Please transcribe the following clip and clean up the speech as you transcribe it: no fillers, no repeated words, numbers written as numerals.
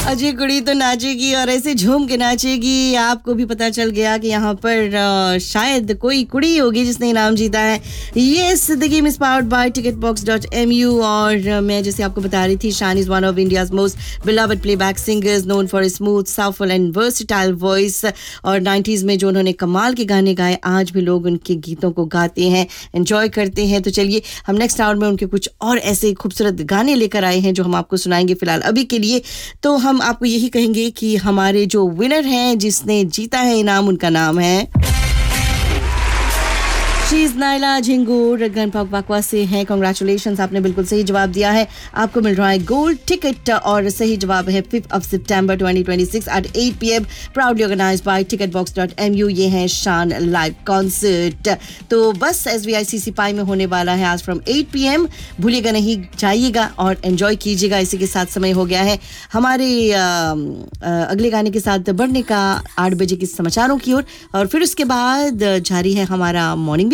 अजय कुड़ी तो नाचेगी और ऐसे झूम के नाचेगी। आपको भी पता चल गया कि यहाँ पर शायद कोई कुड़ी होगी जिसने इनाम जीता है। Yes, the game is powered by ticketbox.mu और मैं जैसे आपको बता रही थी, शान is one of India's most beloved playback singers known for smooth साउथफुल and versatile voice. और 90s में जो उन्होंने कमाल के गाने गाए, आज भी लोग उनके गीतों को गाते हैं, एंजॉय करते हैं। तो चलिए हम नेक्स्ट आवर में उनके कुछ और ऐसे खूबसूरत गाने लेकर आए हैं जो हम आपको सुनाएंगे। फिलहाल अभी के लिए तो हम आपको यही कहेंगे कि हमारे जो विनर हैं, जिसने जीता है इनाम, उनका नाम है शीज नाइला झिंगूर गनपकवा से हैं। कांग्रेचुलेशंस, आपने बिल्कुल सही जवाब दिया है। आपको मिल रहा है गोल्ड टिकट और सही जवाब है 5 सितंबर 2026 at 8 PM proudly organised by ticketbox.mu। ये है शान लाइव कॉन्सर्ट। तो बस SVICC पाई में होने वाला है आज फ्रॉम 8 PM। भूलिएगा नहीं, जाइएगा और एंजॉय कीजिएगा। इसी के साथ समय हो गया है हमारे अगले गाने के साथ बढ़ने का 8 बजे के समाचारों की ओर और फिर उसके बाद जारी है हमारा मॉर्निंग